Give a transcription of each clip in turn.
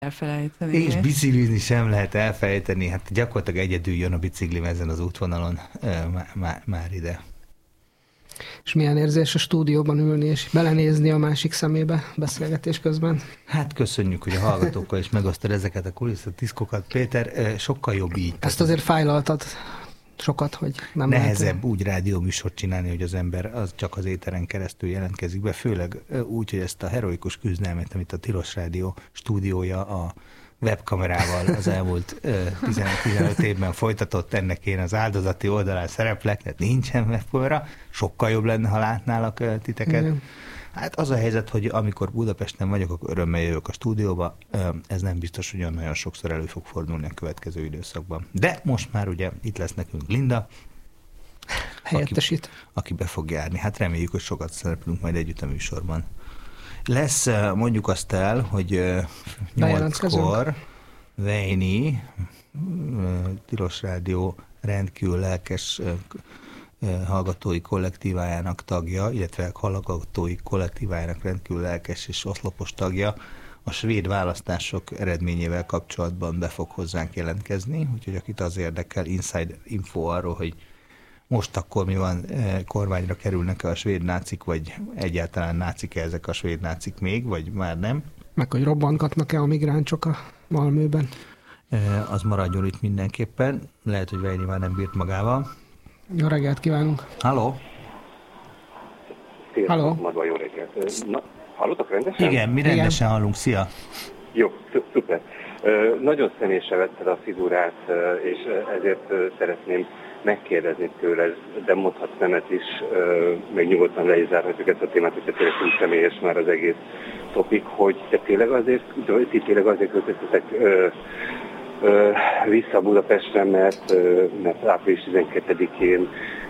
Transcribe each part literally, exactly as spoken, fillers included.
elfelejteni. És biciklizni sem lehet elfelejteni, hát gyakorlatilag egyedül jön a biciklim ezen az útvonalon már, már, már ide. És milyen érzés a stúdióban ülni és belenézni a másik szemébe beszélgetés közben? Hát köszönjük, hogy a hallgatókkal is megosztod ezeket a kulisszatiszkokat. Péter, sokkal jobb így. Ezt azért fájlaltad sokat, hogy nem nehezebb lehet... úgy rádióműsort csinálni, hogy az ember az csak az éteren keresztül jelentkezik be, főleg úgy, hogy ezt a heroikus küzdelmet, amit a Tilos Rádió stúdiója a webkamerával az elmúlt tizenöt évben folytatott, ennek én az áldozati oldalán szereplek, tehát nincsen webkamera, sokkal jobb lenne, ha látnálak titeket. Igen. Hát az a helyzet, hogy amikor Budapesten vagyok, akkor örömmel jövök a stúdióba, ez nem biztos, hogy olyan nagyon sokszor elő fog fordulni a következő időszakban. De most már ugye itt lesz nekünk Linda, helyettesít, aki, aki be fog járni. Hát reméljük, hogy sokat szereplünk majd együtt a műsorban. Lesz, mondjuk azt el, hogy nyolckor Veini, Tilos Rádió rendkívül lelkes hallgatói kollektívájának tagja, illetve hallgatói kollektívájának rendkívül lelkes és oszlopos tagja a svéd választások eredményével kapcsolatban be fog hozzánk jelentkezni, úgyhogy akit az érdekel, inside info arról, hogy most akkor mi van, kormányra kerülnek-e a svéd nácik, vagy egyáltalán nácik-e ezek a svéd nácik még, vagy már nem. Meg hogy robbantgatnak-e a migránsok a Malmöben. Az maradjon itt mindenképpen. Lehet, hogy Veini már nem bírt magával. Jó reggelt kívánunk! Halló! Halló! Madva, jó reggelt! Na, hallottak rendesen? Igen, mi rendesen Igen. hallunk. Szia! Jó, szuper. Nagyon személyesen vetted a figurát, és ezért szeretném megkérdezni tőle, de mondhatsz nemet is, meg nyugodtan le is zárhatjuk ezt a témát, hogyha tényleg úgy személyes már az egész topik, hogy te tényleg azért, ti tényleg azért költöztetek vissza Budapestre, mert, mert április tizenkettedikén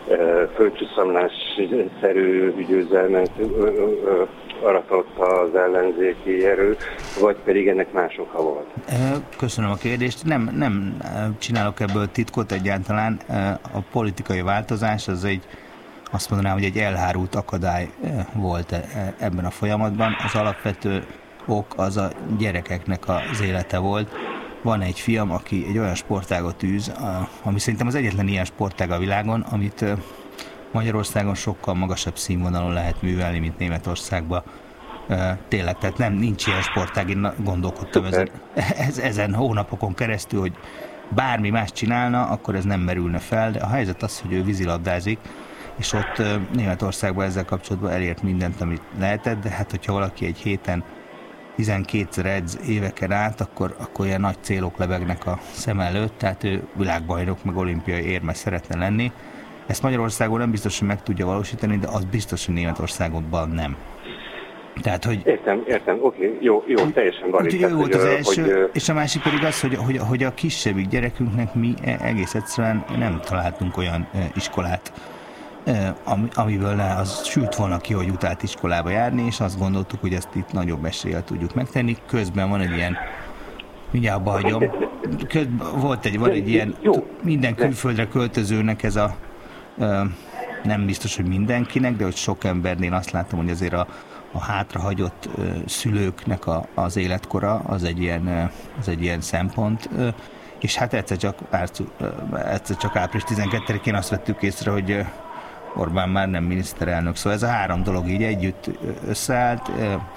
földcsuszamlásszerű győzelmet aratott az ellenzéki erő, vagy pedig ennek más oka volt? Köszönöm a kérdést. Nem, nem csinálok ebből titkot egyáltalán. A politikai változás az egy, azt mondanám, hogy egy elhárult akadály volt ebben a folyamatban. Az alapvető ok az a gyerekeknek az élete volt. Van egy fiam, aki egy olyan sportágat űz, ami szerintem az egyetlen ilyen sportág a világon, amit Magyarországon sokkal magasabb színvonalon lehet művelni, mint Németországban. Tényleg, tehát nem, nincs ilyen sportág, én gondolkodtam ezen, ezen hónapokon keresztül, hogy bármi más csinálna, akkor ez nem merülne fel, de a helyzet az, hogy ő vízilabdázik, és ott Németországban ezzel kapcsolatban elért mindent, amit lehetett, de hát hogyha valaki egy héten tizenkétszer edz éveken át, akkor, akkor ilyen nagy célok lebegnek a szem előtt, tehát ő világbajnok, meg olimpiai érmes szeretne lenni. Ezt Magyarországon nem biztos, hogy meg tudja valósítani, de az biztos, hogy Németországban nem. Tehát, hogy... Értem, értem, oké, okay, jó, jó, teljesen valid. Ő volt az első, hogy, és a másik pedig az, hogy, hogy, hogy a kisebbik gyerekünknek mi egész egyszerűen nem találtunk olyan iskolát, amiből ne, az sült volna ki, hogy utált iskolába járni, és azt gondoltuk, hogy ezt itt nagyobb eséllyel tudjuk megtenni. Közben van egy ilyen, mindjárt abba hagyom, közben volt egy, van egy ilyen, minden külföldre költözőnek ez a, nem biztos, hogy mindenkinek, de hogy sok embernél azt látom, hogy azért a, a hátrahagyott szülőknek a, az életkora az egy ilyen, az egy ilyen szempont, és hát egyszer csak, egyszer csak április tizenkettedikén azt vettük észre, hogy Orbán már nem miniszterelnök, szóval ez a három dolog így együtt összeállt,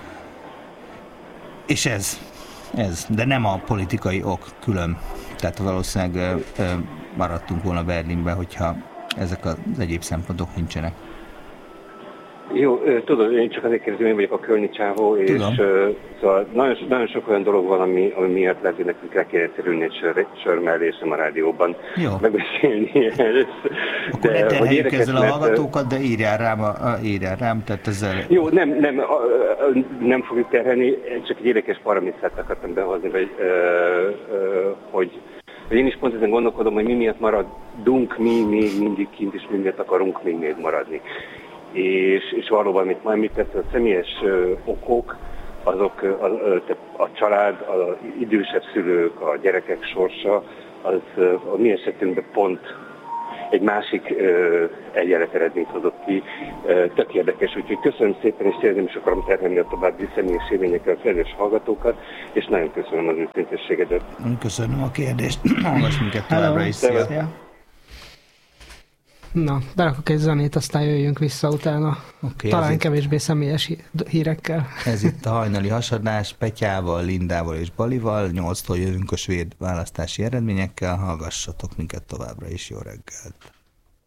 és ez, ez, de nem a politikai ok külön, tehát valószínűleg maradtunk volna Berlinben, hogyha ezek az egyéb szempontok nincsenek. Jó, tudod, én csak azért kérdezem, én vagyok a Kölni csávó, és uh, szóval nagyon, nagyon sok olyan dolog van, ami, ami miatt lehet, hogy nekünk le kellett terülni egy sör, sör mellé, sem a rádióban Jó. megbeszélni ezt. Akkor ne terheljük ezzel a hallgatókat, de írjál rám, a, a, írjál rám, tehát ezzel... Jó, nem, nem, a, nem fogjuk terhelni, csak egy érdekes paramétert akartam behozni, hogy, ö, ö, hogy én is pont ezen gondolkodom, hogy mi miatt maradunk mi még mindig kint, és mi miatt akarunk még még maradni. És, és valóban, amit már említett, a személyes ö, okok, azok a, a, a család, az idősebb szülők, a gyerekek sorsa, az a mi esetünkben pont egy másik uh, egyenlet eredményt hozott ki. Uh, tök érdekes, úgyhogy köszönöm szépen, és tényleg nem is akarom terhelni a további személyes élményekkel a felelős hallgatókat, és nagyon köszönöm az őszintességedet. Köszönöm a kérdést. Hallgass minket továbbra is. Szia. Szia. Na, berakok egy zenét, aztán jöjjünk vissza utána. Okay, talán kevésbé személyes hírekkel. Ez itt a hajnali hasadás Petyával, Lindával és Balival. nyolctól jövünk a svéd választási eredményekkel. Hallgassatok minket továbbra is. Jó reggelt!